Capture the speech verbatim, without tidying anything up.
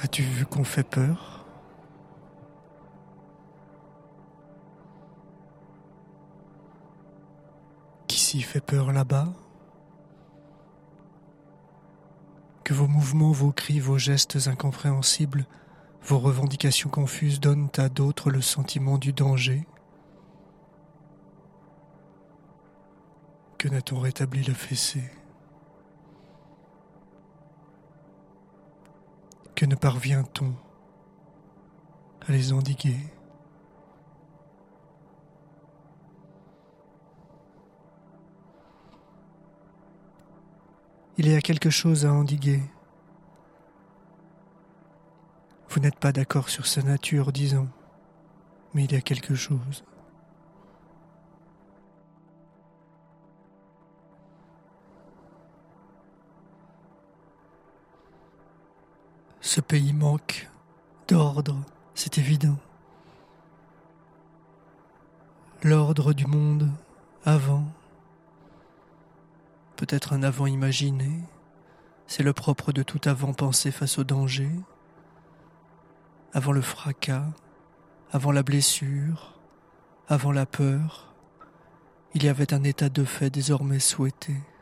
As-tu vu qu'on fait peur? Qu'ici fait peur là-bas? Que vos mouvements, vos cris, vos gestes incompréhensibles, vos revendications confuses donnent à d'autres le sentiment du danger? Que n'a-t-on rétabli le fessé? Que ne parvient-on à les endiguer? Il y a quelque chose à endiguer. Vous n'êtes pas d'accord sur sa nature, disons, mais il y a quelque chose. Ce pays manque d'ordre, c'est évident. L'ordre du monde avant, peut-être un avant imaginé, c'est le propre de tout avant pensé face au danger, avant le fracas, avant la blessure, avant la peur, il y avait un état de fait désormais souhaité.